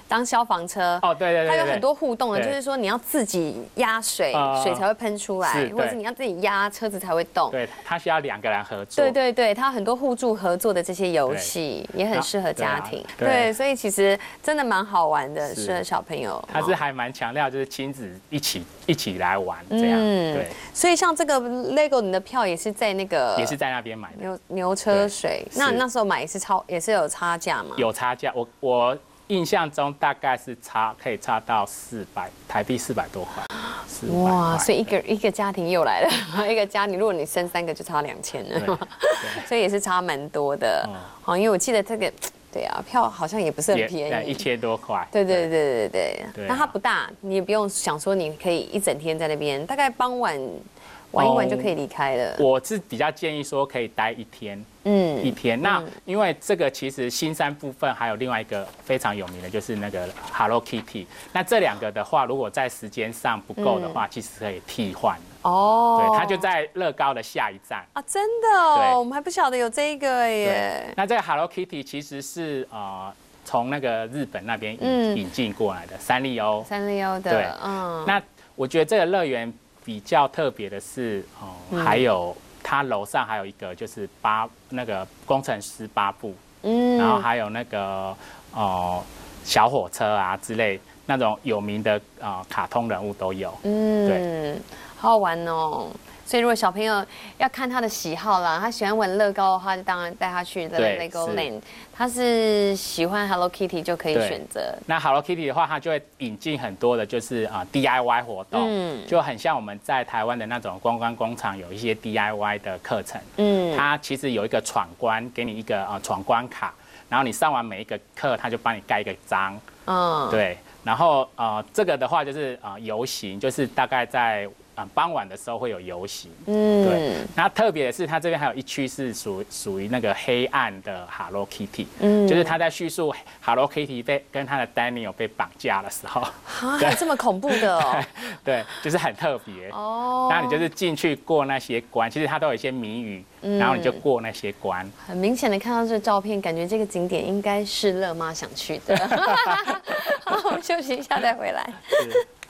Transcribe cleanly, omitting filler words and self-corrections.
当消防车。 哦，对， 它有很多互动的，就是说你要自己压水，水才会喷出来，或者是你要自己压，车子才会动。 对，它需要2个人合作。 对，它很多互助合作的这些游戏也很适合家庭。对，所以其实真的蛮好玩的，适合小朋友。 它是还蛮强调就是亲子一起来玩这样。对。 所以像这个 LEGO， 你的票也是在那个也是在那边买的。 牛车水，那时候买也是有差价吗？ 有差价，我印象中大概是可以差到台币400多块。 哇，所以一个家庭又来了，一个家庭如果你生3个就差2000了，所以也是差蛮多的。因为我记得这个。对啊，票好像也不是很便宜 ，1000多块。 对。那它不大，你也不用想说你可以一整天在那边，大概傍晚玩一玩就可以离开了。 我是比较建议说可以待1天，1天。那因为这个其实新山部分还有另外一个非常有名的就是那个 Hello Kitty。那这2个的话，如果在时间上不够的话，其实可以替换。哦，对，它就在乐高的下一站啊，真的哦，我们还不晓得有这个耶。 那这个 Hello Kitty 其实是从那个日本那边引进过来的，三丽鸥的。 对，那我觉得这个乐园比较特别的是还有它楼上还有一个就是那个工程师8部，然后还有那个小火车啊之类那种有名的卡通人物都有。对。 好好玩哦！所以如果小朋友要看他的喜好啦，他喜欢玩乐高的话，就当然带他去这个 LEGOLAND。他是喜欢 Hello Kitty 就可以选择。那 Hello Kitty 的话，它就会引进很多的就是DIY 活动，就很像我们在台湾的那种观光工厂有一些 DIY 的课程。它其实有一个闯关，给你一个闯关卡，然后你上完每一个课，它就帮你盖一个章。对。然后这个的话就是游行，就是大概在傍晚的时候会有游行。对。那特别的是，它这边还有一区是属于那个黑暗的 Hello Kitty。就是他在叙述 Hello Kitty 跟他的 Daniel 被绑架的时候。 有这么恐怖的哦？ 对，就是很特别。那你就是进去过那些关，其实它都有一些谜语，然后你就过那些关。 很明显的看到这个照片，感觉这个景点应该是乐妈想去的。好，我们休息一下再回来。